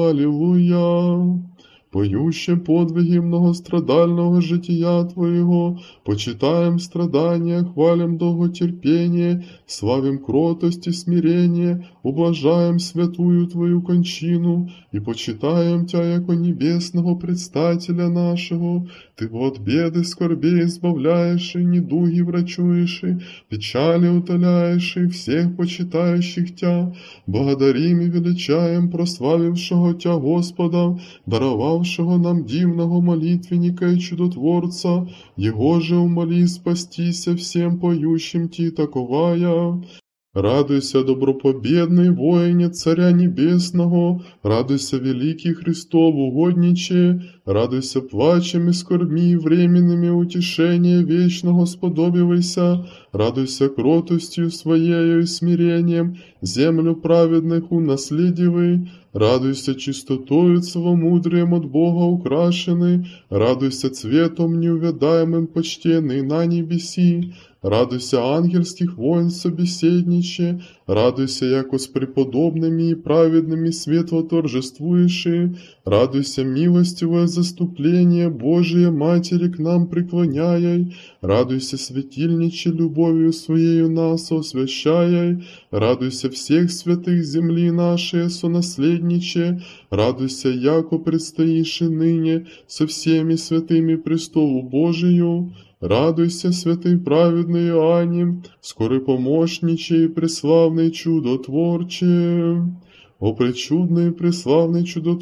Аллилуйя! Поющим подвиги многострадального жития Твоего, почитаем страдания, хвалим долготерпение, славим кротость и смирение, ублажаем святую Твою кончину и почитаем Тя, яко небесного предстателя нашего. Ты от беды скорбей избавляешь, и недуги врачуешь, и печали утоляешь, и всех почитающих Тя. Благодарим и величаем прославившего Тя Господа, даровавшего нам дивного молитвенника и чудотворца, Его же умоли спастися всем поющим Ти таковая. Радуйся, добропобедный воине Царя Небесного, радуйся, великий Христов угодниче, радуйся плачем и скорбми временными утешения вечного сподобивайся, радуйся кротостью своею и смирением, землю праведных унаследивай, радуйся чистотою целомудрием от Бога украшенный, радуйся цветом неувядаемым почтенный на небеси, радуйся ангельских воин собеседниче, радуйся, яко с преподобными и праведными светло торжествуеши, радуйся милостивое заступление Божие Матери к нам преклоняй, радуйся светильниче любовью своею нас освящай, радуйся всех святых земли нашей сонаследниче, радуйся, яко предстоишь и ныне со всеми святыми престолу Божию. Радуйся, святый праведный Иоанне, скорый помощниче и преславный чудотворче. О пречудный и преславный чудотворче!